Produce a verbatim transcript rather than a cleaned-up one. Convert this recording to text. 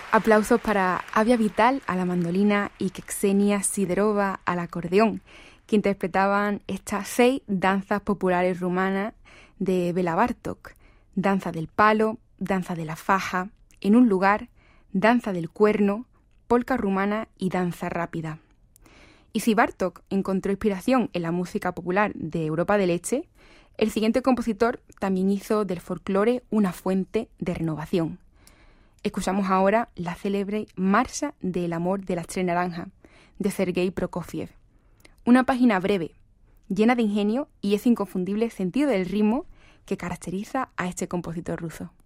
Aplausos para Avia Vital a la mandolina y Ksenia Siderova al acordeón, que interpretaban estas seis danzas populares rumanas de Bela Bartók: danza del palo, danza de la faja, en un lugar, danza del cuerno, polca rumana y danza rápida. Y si Bartók encontró inspiración en la música popular de Europa del Este, el siguiente compositor también hizo del folclore una fuente de renovación. Escuchamos ahora la célebre Marcha del amor de las tres naranjas, de Sergei Prokofiev. Una página breve, llena de ingenio y ese inconfundible sentido del ritmo que caracteriza a este compositor ruso.